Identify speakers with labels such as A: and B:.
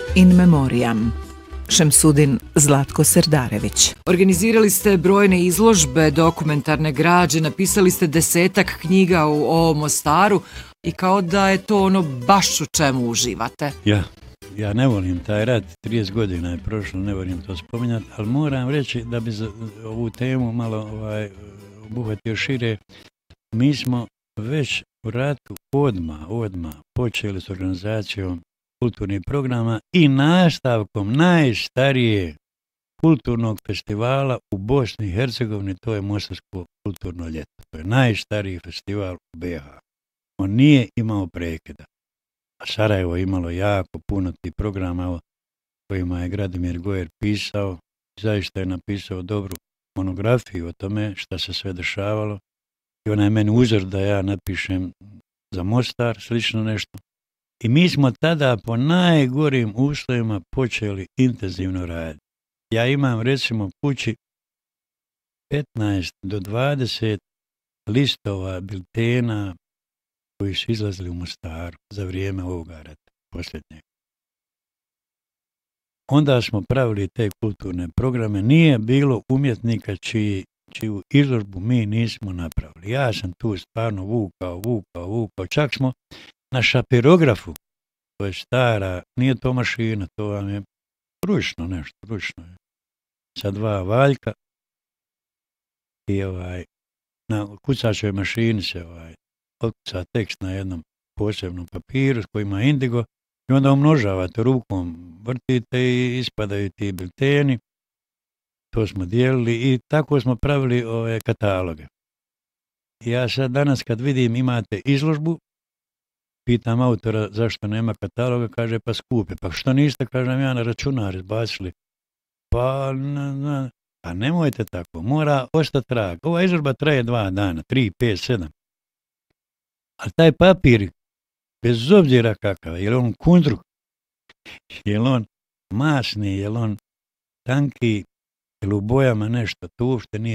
A: In memoriam. Šemsudin Zlatko Serdarević.
B: Organizirali ste brojne izložbe, dokumentarne građe, napisali ste 10-ak knjiga o Mostaru i kao da je to ono baš u čemu uživate.
C: Ja ne volim taj rad, 30 godina je prošlo, ne volim to spominjati, ali moram reći da bi ovu temu malo obuhvatio šire. Mi smo već u ratu odmah počeli s organizacijom kulturnih programa i nastavkom najstarije kulturnog festivala u Bosni i Hercegovini, to je Mostarsko kulturno ljeto. To je najstariji festival u BiH. On nije imao prekida. A Sarajevo je imalo jako puno tih programa kojima je Gradimir Gojer pisao. Zaista je napisao dobru monografiju o tome šta se sve dešavalo. I ona je meni uzor da ja napišem za Mostar, slično nešto. I mi smo tada po najgorim uslovima počeli intenzivno raditi. Ja imam recimo kući 15 do 20 listova, biltena koji su izlazili u Mostaru za vrijeme ovoga rata, posljednjeg. Onda smo pravili te kulturne programe. Nije bilo umjetnika čiju izložbu mi nismo napravili. Ja sam tu stvarno vukao. Čak smo na šapirografu, to je stara, nije to mašina, to vam je ručno je. Sa 2 valjka i na kucačoj mašini se otkuca tekst na jednom posebnom papiru s kojima je indigo i onda umnožavate rukom, vrtite i ispadaju ti bilteni. To smo dijelili i tako smo pravili ove kataloge. Ja sad danas kad vidim imate izložbu, pitam autora zašto nema kataloga, kaže pa skupe. Pa što niste, kažem ja, na računar izbacili? Pa nemojte tako, mora ostati trag. Ova izložba traje 2 dana, 3, 5, 7. Ali taj papir, bez obzira kakav, je li on kundruk, je li on masni, je li on tanki, je li u bojama nešto, to uopšte nije